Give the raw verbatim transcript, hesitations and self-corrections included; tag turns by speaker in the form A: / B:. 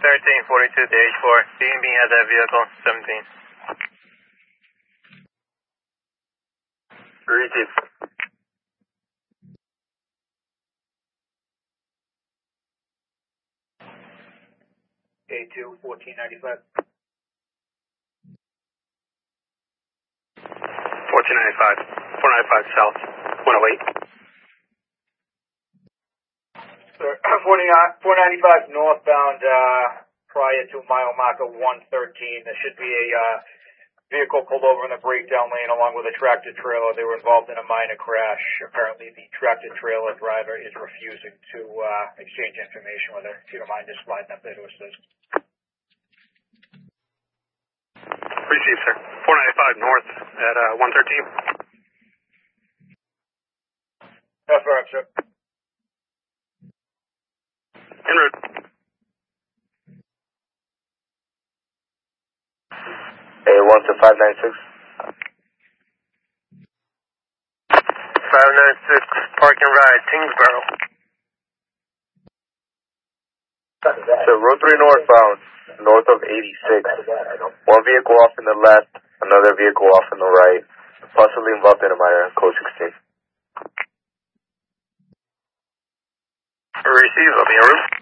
A: thirteen forty-two to H four. Being being at that vehicle, seventeen.
B: Receive.
C: A two, fourteen ninety-five.
B: fourteen ninety-five. four ninety-five south. one oh eight.
C: Sir, four ninety-five northbound, uh, prior to mile marker one thirteen. There should be a, uh, vehicle pulled over in the breakdown lane along with a tractor trailer. They were involved in a minor crash. Apparently the tractor trailer driver is refusing to, uh, exchange information with her. If you don't mind just sliding up there to assist.
B: Receive, sir. four ninety-five north at uh, one thirteen.
C: Affirm, sir.
B: En route.
D: A one to five nine six.
A: five nine six, park and ride, Tingsboro.
D: So road three northbound, north of eighty-six. One vehicle off in the left, another vehicle off in the right, possibly involved in a minor, code sixteen.
A: Receive, I'll be en route.